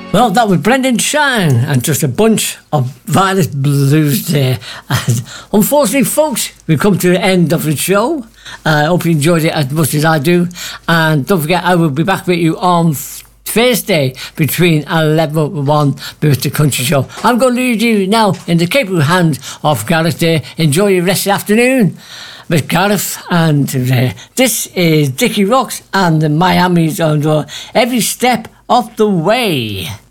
Well, that was Brendan Shine and just a bunch of Violet Blues there. And unfortunately, folks, we've come to the end of the show. I hope you enjoyed it as much as I do. And don't forget, I will be back with you on Thursday between 11 and 1 with the Country Show. I'm going to leave you now in the capable hands of Gareth there. Enjoy your rest of the afternoon with Gareth. And this is Dickie Rocks and the Miami's on every step of the way.